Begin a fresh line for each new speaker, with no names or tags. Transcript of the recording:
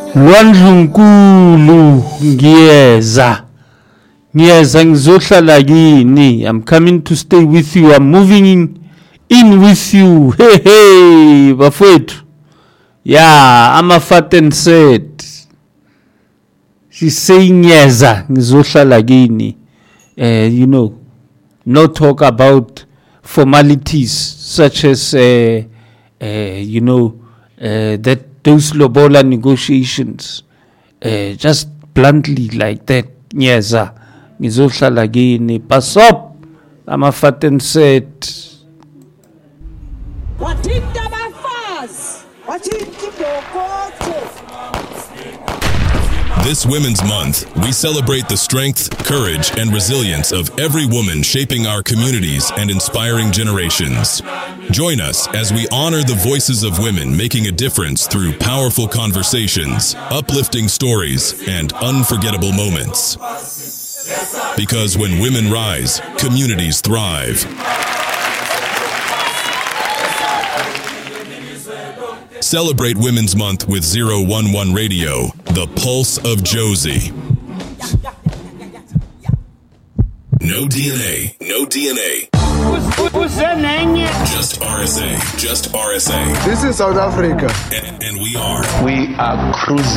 Lwandlunkulu ngiyeza ngizohlala kini. I'm coming to stay with you. I'm moving in with you. Hey bafowethu. Yeah, I'm a fat and said. She's saying ngizohlala kini. No talk about formalities such as that those lobola negotiations, just bluntly like that. Ngizohlala kini. Pass up. I'm a fat and said.
This Women's Month, we celebrate the strength, courage, and resilience of every woman shaping our communities and inspiring generations. Join us as we honor the voices of women making a difference through powerful conversations, uplifting stories, and unforgettable moments. Because when women rise, communities thrive. Celebrate Women's Month with 011 Radio, the pulse of Josie. No DNA, no DNA. Just RSA, just RSA.
This is South Africa.
And we are
cruising.